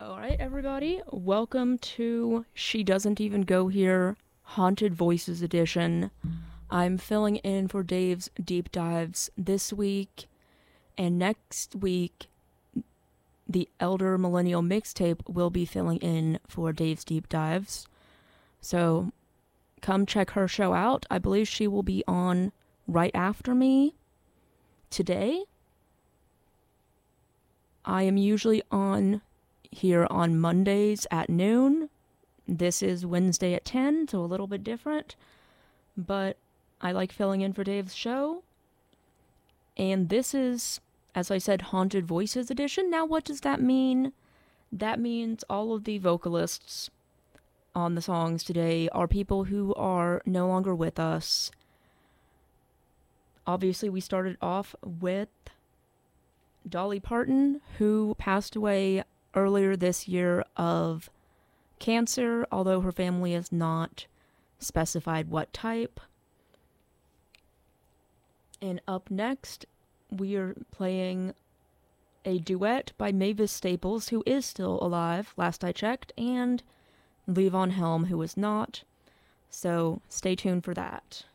Alright, everybody, welcome to She Doesn't Even Go Here Haunted Voices Edition. I'm filling in for Dave's deep dives this week, and next week, the Elder Millennial Mixtape will be filling in for Dave's deep dives. So, come check her show out. I believe she will be on right after me today. I am usually on here on Mondays at noon. This is Wednesday at 10, so a little bit different. But I like filling in for Dave's show. And this is, as I said, Haunted Voices Edition. Now, what does that mean? That means all of the vocalists on the songs today are people who are no longer with us. Obviously, we started off with Dolly Parton, who passed away earlier this year of cancer, although her family has not specified what type. And up next, we are playing a duet by Mavis Staples, who is still alive, last I checked, and Levon Helm, who is not. So stay tuned for that.